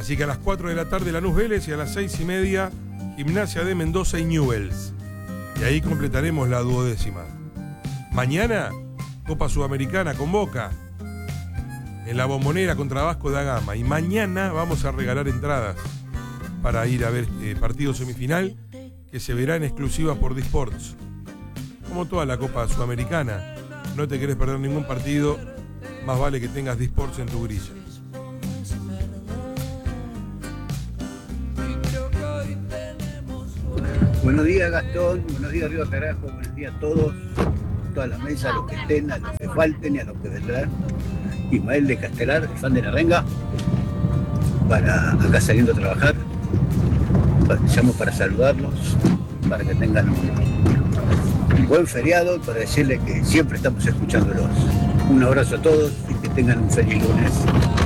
Así que a las 4 de la tarde Lanús Vélez y a las 6:30 Gimnasia de Mendoza y Newell's. Y ahí completaremos la 12ª. Mañana, Copa Sudamericana con Boca. En la Bombonera contra Vasco da Gama. Y mañana vamos a regalar entradas para ir a ver partido semifinal que se verá en exclusiva por Disports. Como toda la Copa Sudamericana, no te querés perder ningún partido, más vale que tengas Disports en tu grilla. Buenos días, Gastón, buenos días, Río Carajo, buenos días a todos, todas las mesas, a los que estén, a los que falten y a los que vendrán. Ismael de Castelar, fan de la Renga, para acá saliendo a trabajar. Llamo para saludarlos, para que tengan un buen feriado, para decirles que siempre estamos escuchándolos. Un abrazo a todos y que tengan un feliz lunes.